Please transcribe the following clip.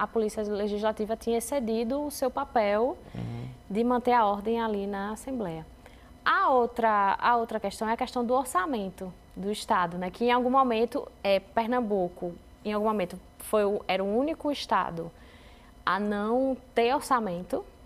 a Polícia Legislativa tinha excedido o seu papel de manter a ordem ali na Assembleia. A outra questão é a questão do orçamento do Estado, né? Que em algum momento, Pernambuco, em algum momento, era o único Estado a não ter orçamento,